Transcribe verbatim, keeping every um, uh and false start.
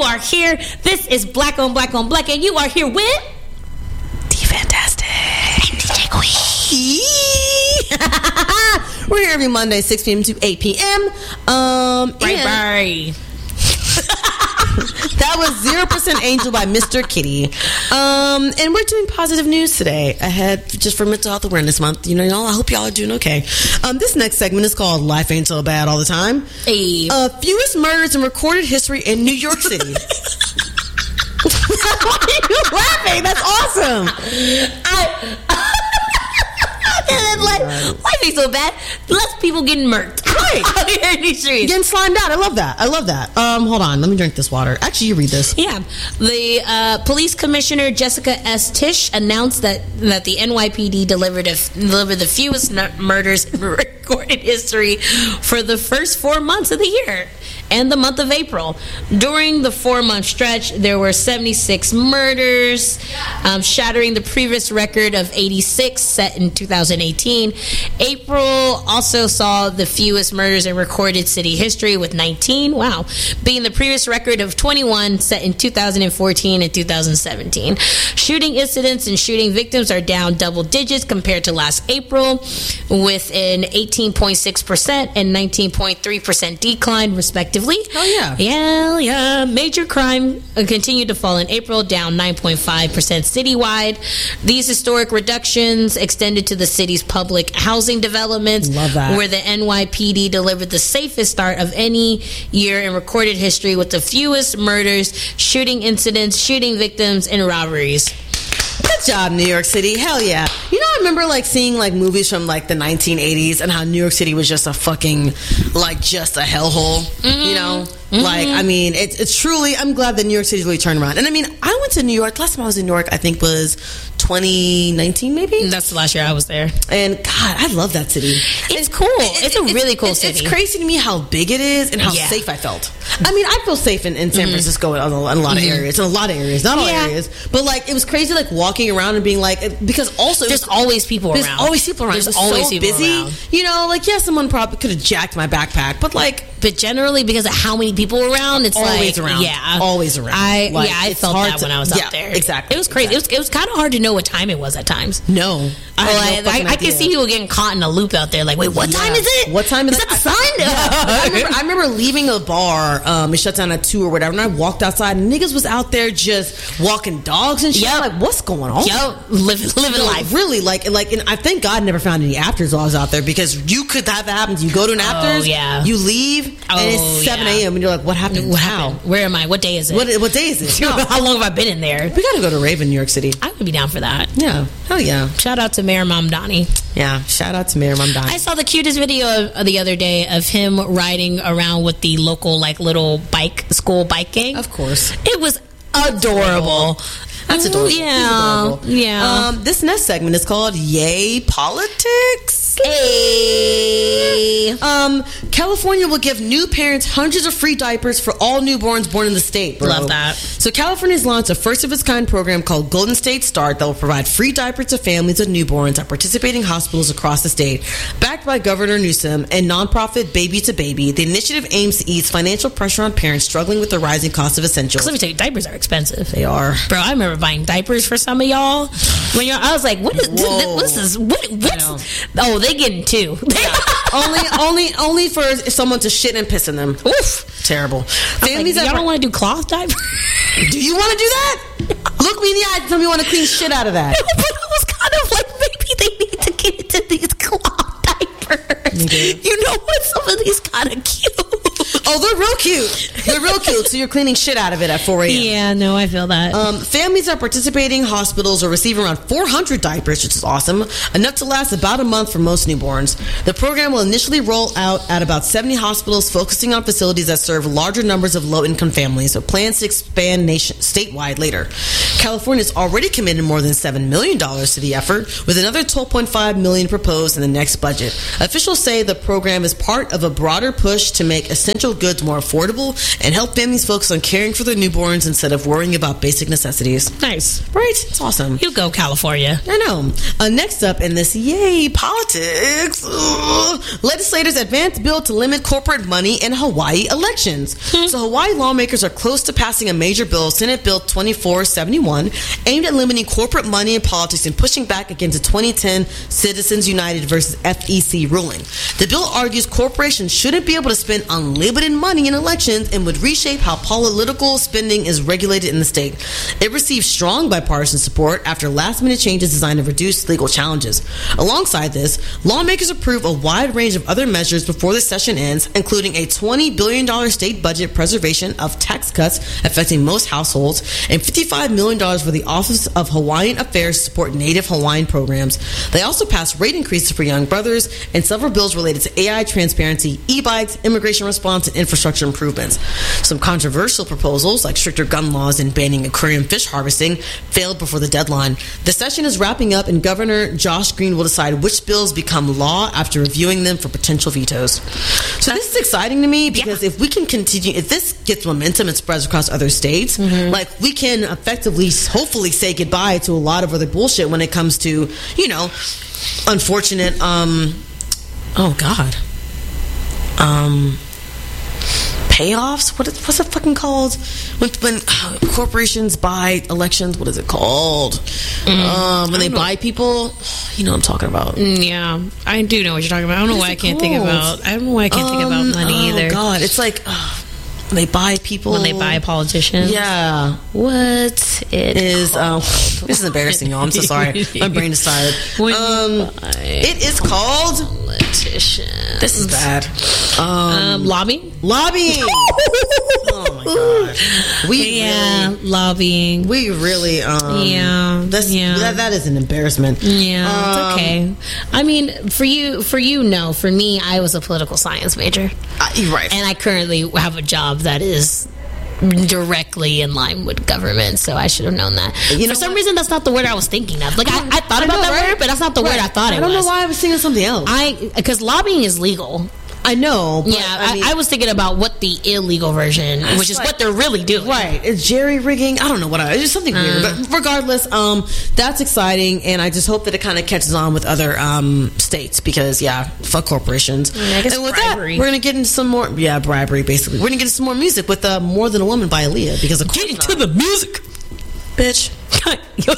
are here. This is Black on Black on Black, and you are here with D Fantastic and D J Queen. We're here every Monday, six p.m. to eight p.m. Um, Bye bye. That was zero percent Angel by Mister Kitty. Um, and we're doing positive news today ahead just for Mental Health Awareness Month. You know, y'all, I hope y'all are doing okay. Um, this next segment is called Life Ain't So Bad All the Time. Hey. Uh, fewest murders in recorded history in New York City. Why are you laughing? That's awesome. I... Like, life ain't so bad. Less people getting murked. Right. Out here in these streets. Getting slimed out. I love that. I love that. Um, hold on. Let me drink this water. Actually, you read this. Yeah. The uh, police commissioner, Jessica S. Tisch, announced that, that the N Y P D delivered, a, delivered the fewest n- murders in recorded history for the first four months of the year and the month of April. During the four-month stretch, there were seventy-six murders, um, shattering the previous record of eighty-six set in two thousand eighteen. April also saw the fewest murders in recorded city history with nineteen. Wow. Being the previous record of twenty-one set in two thousand fourteen and two thousand seventeen. Shooting incidents and shooting victims are down double digits compared to last April, with an eighteen point six percent and nineteen point three percent decline, respectively. Oh, yeah. Yeah, yeah. Major crime continued to fall in April, down nine point five percent citywide. These historic reductions extended to the city's public housing developments, Love that. where the N Y P D delivered the safest start of any year in recorded history with the fewest murders, shooting incidents, shooting victims, and robberies. Good job, New York City. Hell yeah. You know, I remember like seeing like movies from like the nineteen eighties and how New York City was just a fucking like just a hellhole. Mm-hmm. You know? Mm-hmm. Like, I mean, it's it's truly, I'm glad that New York City's really turned around. And I mean, I went to New York, last time I was in New York, I think was twenty nineteen maybe? That's the last year I was there. And God, I love that city. It's cool. It's a really cool it's, city. It's crazy to me how big it is and how Yeah. safe I felt. I mean, I feel safe in, in San mm-hmm. Francisco in a, in a lot of mm-hmm. areas. In a lot of areas. Not all Yeah. areas. But like, it was crazy like walking around and being like, because also There's always people there's around. There's always people around. There's It was always so people busy. around. You know, like, yeah, someone probably could have jacked my backpack, but like, But generally, because of how many people were around, it's always like, around. Yeah, always around. I Like, yeah, I it's felt hard that to- when I was yeah, out there. exactly, It was crazy. exactly. It was it was kind of hard to know what time it was at times. no. I, Well, had no I, fucking I, I can idea. see people getting caught in a loop out there. Like, wait, what Yeah. time is it? What time is, is it? that the sun? I, remember, I remember leaving a bar. Um, it shut down at two or whatever, and I walked outside, and niggas was out there just walking dogs and shit. Yep. I'm like, what's going on? Yo, living living No, life. really, like, like, and I thank God I never found any afters while I was out there, because you could have that happen. You go to an afters, yeah. you leave, Oh, and it's seven a.m. and you're like, what happened? What How? happened? Where am I? What day is it? What, what day is it? No. How long have I been in there? We gotta go to Raven, New York City. I would be down for that. Yeah, hell yeah, Shout out to Mayor Mamdani. yeah. Shout out to Mayor Mamdani. I saw the cutest video of, the other day of him riding around with the local like little bike school bike gang. Of course. It was adorable. That's adorable. Yeah, It's adorable. yeah. Um, this next segment is called Yay Politics. Hey. Um, California will give new parents hundreds of free diapers for all newborns born in the state, bro. Love that. So California's launched a first-of-its-kind program called Golden State Start that will provide free diapers to families of newborns at participating hospitals across the state. Backed by Governor Newsom and nonprofit Baby to Baby, the initiative aims to ease financial pressure on parents struggling with the rising cost of essentials. Let me tell you, diapers are expensive. They are. Bro, I remember buying diapers for some of y'all. When y'all, I was like, what is this? Whoa. What is this? What, what's, oh, they getting two. only, only, only for someone to shit and piss in them. Oof. Terrible. Like, Families y'all that don't want to do cloth diapers? Do you want to do that? Look me in the eye and tell me you want to clean shit out of that. But I was kind of like, maybe they need to get into these cloth diapers. Okay. You know what? Some of these kind of cute. Oh, they're real cute. They're real cute. So you're cleaning shit out of it at four a.m. Yeah, no, I feel that. Um, families at participating hospitals are receiving around four hundred diapers, which is awesome, enough to last about a month for most newborns. The program will initially roll out at about seventy hospitals, focusing on facilities that serve larger numbers of low-income families, with plans to expand nation statewide later. California has already committed more than seven million dollars to the effort, with another twelve point five million dollars proposed in the next budget. Officials say the program is part of a broader push to make essential goods more affordable and help families focus on caring for their newborns instead of worrying about basic necessities. Nice. Right? It's awesome. You go, California. I know. Uh, next up in this, yay, politics. Ugh. Legislators advance bill to limit corporate money in Hawaii elections. Hmm. So Hawaii lawmakers are close to passing a major bill, Senate Bill twenty-four seventy-one, aimed at limiting corporate money in politics and pushing back against the twenty ten Citizens United versus F E C ruling. The bill argues corporations shouldn't be able to spend unlimited money in elections and would reshape how political spending is regulated in the state. It received strong bipartisan support after last-minute changes designed to reduce legal challenges. Alongside this, lawmakers approve a wide range of other measures before the session ends, including a twenty billion dollars state budget, preservation of tax cuts affecting most households, and fifty-five million dollars for the Office of Hawaiian Affairs to support Native Hawaiian programs. They also passed rate increases for young brothers and several bills related to A I transparency, e-bikes, immigration response, and infrastructure improvements. Some controversial proposals, like stricter gun laws and banning aquarium fish harvesting, failed before the deadline. The session is wrapping up, and Governor Josh Green will decide which bills become law after reviewing them for potential vetoes. So this is exciting to me because yeah. if we can continue, if this gets momentum and spreads across other states, mm-hmm. like we can effectively, hopefully, say goodbye to a lot of other bullshit when it comes to, you know, unfortunate, um, oh God, um, payoffs. What is, what's it fucking called? When, when uh, corporations buy elections, what is it called? Mm, um, when they know. buy people, you know what I'm talking about. Yeah, I do know what you're talking about. I don't know why I can't called? think about. I don't know why I can't um, think about money oh either. Oh God, it's like. Uh, They buy people when they buy politicians. Yeah, what it is? Um, this is embarrassing, y'all. I'm so sorry. My brain is tired. Um, it is called politicians. This is bad. Um, um, lobbying. Lobbying. Oh my God. We yeah, really, lobbying. We really. Um, yeah. That's, yeah. That, that is an embarrassment. Yeah. Um, it's okay. I mean, for you, for you, no. For me, I was a political science major. Uh, you're right. And I currently have a job that is directly in line with government, so I should have known that. You know, for some what? reason, that's not the word I was thinking of. Like I, I thought I about know, that right? word, but that's not the right. word I thought it was. I don't know why I was thinking something else. I because lobbying is legal. I know. But, yeah, I, mean, I, I was thinking about what the illegal version, which is like, what they're really doing. Right. It's jerry rigging. I don't know what I, it's just something uh, weird. But regardless, um, that's exciting, and I just hope that it kind of catches on with other um, states because, yeah, fuck corporations. I guess and with bribery. that, we're going to get into some more, yeah, bribery, basically. We're going to get into some more music with uh, More Than a Woman by Aaliyah because of Get into the music, bitch.